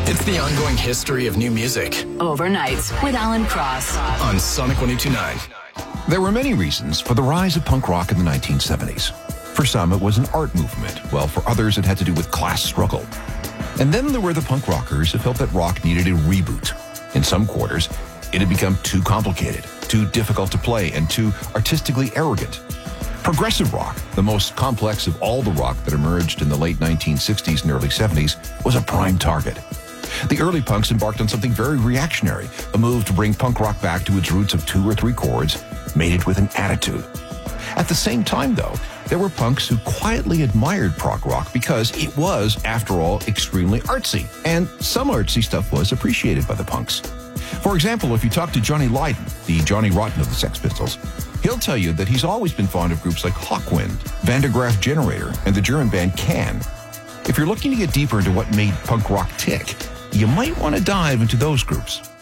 It's the ongoing history of new music Overnights with Alan Cross on Sonic 102.9. There were many reasons for the rise of punk rock in the 1970s. For some, it was an art movement, while for others it had to do with class struggle. And then there were the punk rockers who felt that rock needed a reboot. In some quarters, it had become too complicated, too difficult to play, and too artistically arrogant. Progressive rock, the most complex of all the rock that emerged in the late 1960s and early 70s, was a prime target. The early punks embarked on something very reactionary, a move to bring punk rock back to its roots of 2 or 3 chords, mated with an attitude. At the same time, though, there were punks who quietly admired prog rock because it was, after all, extremely artsy, and some artsy stuff was appreciated by the punks. For example, if you talk to Johnny Lydon, the Johnny Rotten of the Sex Pistols, he'll tell you that he's always been fond of groups like Hawkwind, Van der Graaf Generator, and the German band Can. If you're looking to get deeper into what made punk rock tick, you might want to dive into those groups.